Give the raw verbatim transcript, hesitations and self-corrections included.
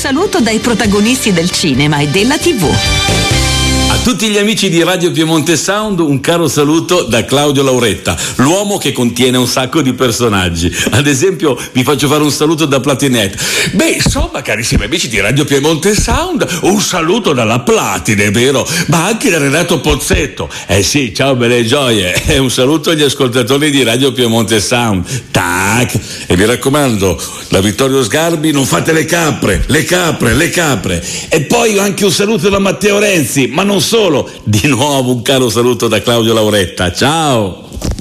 saluto dai protagonisti del cinema e della tivù. A tutti gli amici di Radio Piemonte Sound un caro saluto da Claudio Lauretta, l'uomo che contiene un sacco di personaggi. Ad esempio vi faccio fare un saluto da Platinette. Beh, insomma, carissimi amici di Radio Piemonte Sound, un saluto dalla Platine, vero? Ma anche da Renato Pozzetto. Eh sì, ciao belle gioie. E un saluto agli ascoltatori di Radio Piemonte Sound. Tac! E mi raccomando, da Vittorio Sgarbi non fate le capre, le capre, le capre. E poi anche un saluto da Matteo Renzi, ma non solo, di nuovo un caro saluto da Claudio Lauretta. Ciao!